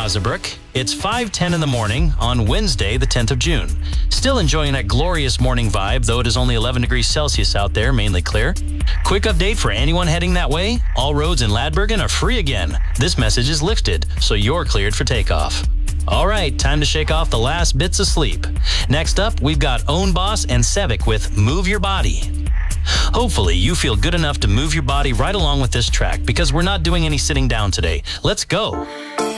Hazebrook. It's 5:10 in the morning on Wednesday, the 10th of June. Still enjoying that glorious morning vibe, though it is only 11 degrees Celsius out there, mainly clear. Quick update for anyone heading that way. All roads in Ladbergen are free again. This message is lifted, so you're cleared for takeoff. All right, time to shake off the last bits of sleep. Next up, we've got Own Boss and Sevik with Move Your Body. Hopefully, you feel good enough to move your body right along with this track because we're not doing any sitting down today. Let's go.